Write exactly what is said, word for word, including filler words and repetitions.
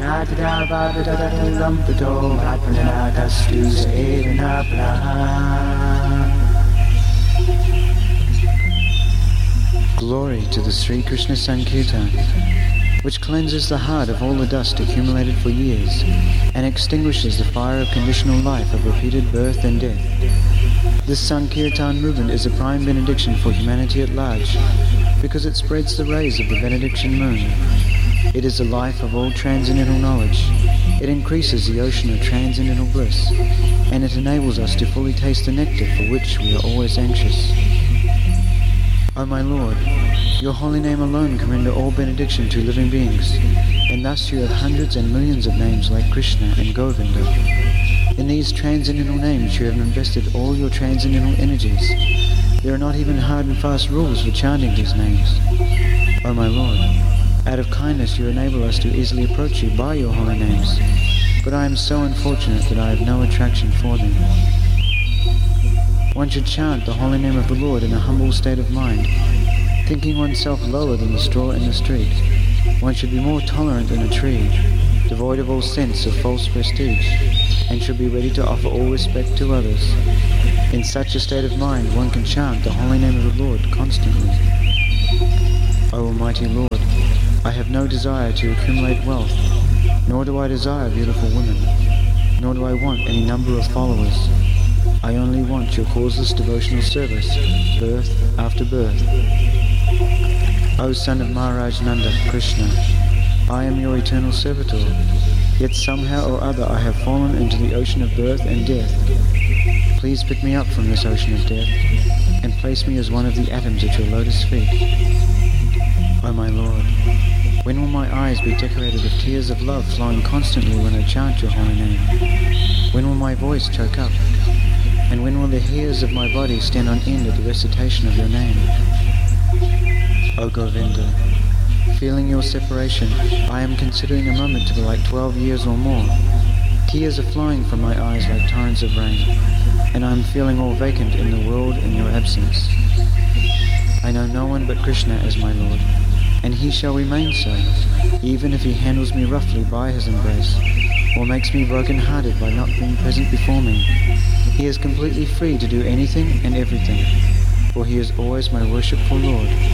Glory to the Sri Krishna Sankirtan, which cleanses the heart of all the dust accumulated for years and extinguishes the fire of conditional life of repeated birth and death. This Sankirtan movement is a prime benediction for humanity at large because it spreads the rays of the benediction moon. It is the life of all transcendental knowledge. It increases the ocean of transcendental bliss, and it enables us to fully taste the nectar for which we are always anxious. O my Lord, your holy name alone can render all benediction to living beings, and thus you have hundreds and millions of names like Krishna and Govinda. In these transcendental names you have invested all your transcendental energies. There are not even hard and fast rules for chanting these names. O my Lord, out of kindness you enable us to easily approach you by your holy names, but I am so unfortunate that I have no attraction for them. One should chant the holy name of the Lord in a humble state of mind, thinking oneself lower than the straw in the street. One should be more tolerant than a tree, devoid of all sense of false prestige, and should be ready to offer all respect to others. In such a state of mind, one can chant the holy name of the Lord constantly. O Almighty Lord, I have no desire to accumulate wealth, nor do I desire beautiful women, nor do I want any number of followers. I only want your causeless devotional service, birth after birth. O son of Maharaj Nanda, Krishna, I am your eternal servitor, yet somehow or other I have fallen into the ocean of birth and death. Please pick me up from this ocean of death, and place me as one of the atoms at your lotus feet. O my Lord, when will my eyes be decorated with tears of love flowing constantly when I chant your holy name? When will my voice choke up? And when will the hairs of my body stand on end at the recitation of your name? O Govinda, feeling your separation, I am considering a moment to be like twelve years or more. Tears are flowing from my eyes like torrents of rain, and I am feeling all vacant in the world in your absence. I know no one but Krishna as my Lord, and he shall remain so, even if he handles me roughly by his embrace, or makes me broken-hearted by not being present before me. He is completely free to do anything and everything, for he is always my worshipful Lord.